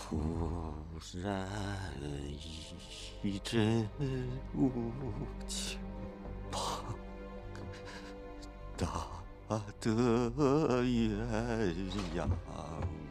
突然一阵无情庞大的艳阳。